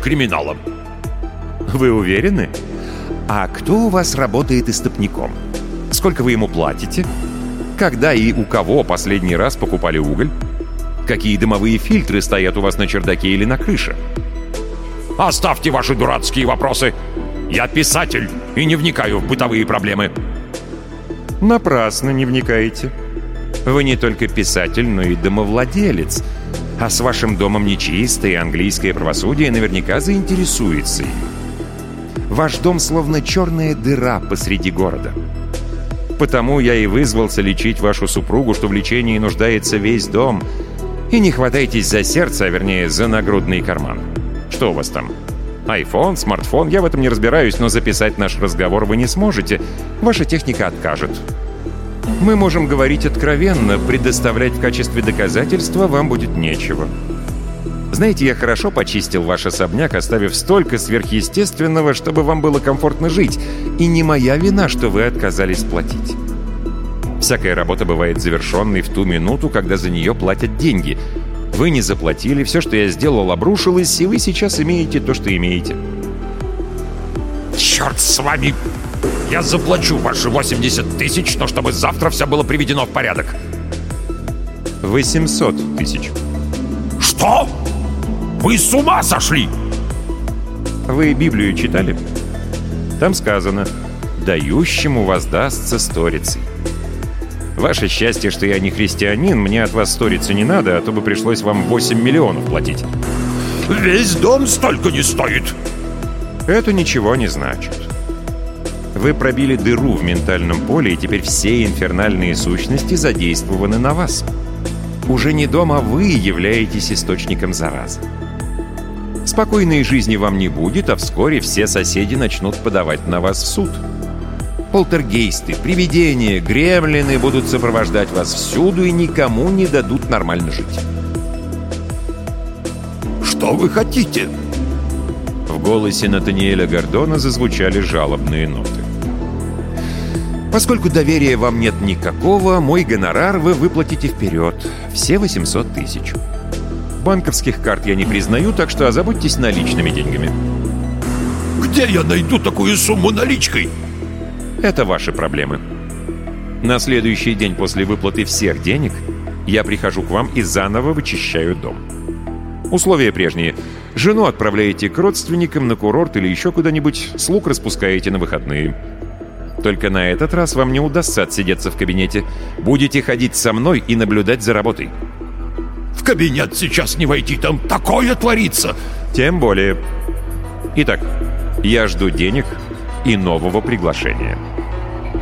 криминалом. Вы уверены? А кто у вас работает истопником? Сколько вы ему платите? Когда и у кого последний раз покупали уголь? Какие дымовые фильтры стоят у вас на чердаке или на крыше? Оставьте ваши дурацкие вопросы. Я писатель и не вникаю в бытовые проблемы. Напрасно не вникаете. Вы не только писатель, но и домовладелец. А с вашим домом нечисто, и английское правосудие наверняка заинтересуется им. Ваш дом словно черная дыра посреди города. Потому я и вызвался лечить вашу супругу, что в лечении нуждается весь дом. И не хватайтесь за сердце, а вернее за нагрудный карман. Что у вас там? Айфон, смартфон? Я в этом не разбираюсь, но записать наш разговор вы не сможете. Ваша техника откажет. Мы можем говорить откровенно, предоставлять в качестве доказательства вам будет нечего. Знаете, я хорошо почистил ваш особняк, оставив столько сверхъестественного, чтобы вам было комфортно жить. И не моя вина, что вы отказались платить. Всякая работа бывает завершенной в ту минуту, когда за нее платят деньги. Вы не заплатили, все, что я сделал, обрушилось, и вы сейчас имеете то, что имеете. Черт с вами! Я заплачу ваши 80 тысяч, но чтобы завтра все было приведено в порядок. 800 тысяч. Что? Вы с ума сошли? Вы Библию читали? Там сказано: «Дающему воздастся сторицей». Ваше счастье, что я не христианин, мне от вас сторицу не надо, а то бы пришлось вам 8 миллионов платить. Весь дом столько не стоит. Это ничего не значит. Вы пробили дыру в ментальном поле, и теперь все инфернальные сущности задействованы на вас. Уже не дом, а вы являетесь источником заразы. Спокойной жизни вам не будет, а вскоре все соседи начнут подавать на вас в суд. Полтергейсты, привидения, гремлины будут сопровождать вас всюду и никому не дадут нормально жить. Что вы хотите? В голосе Натаниэля Гордона зазвучали жалобные ноты. Поскольку доверия вам нет никакого, мой гонорар вы выплатите вперед. Все 800 тысяч. Банковских карт я не признаю, так что озаботьтесь наличными деньгами. Где я найду такую сумму наличкой? Это ваши проблемы. На следующий день после выплаты всех денег я прихожу к вам и заново вычищаю дом. Условия прежние. Жену отправляете к родственникам на курорт или еще куда-нибудь, слуг распускаете на выходные. Только на этот раз вам не удастся отсидеться в кабинете. Будете ходить со мной и наблюдать за работой. В кабинет сейчас не войти, там такое творится. Тем более. Итак, я жду денег и нового приглашения.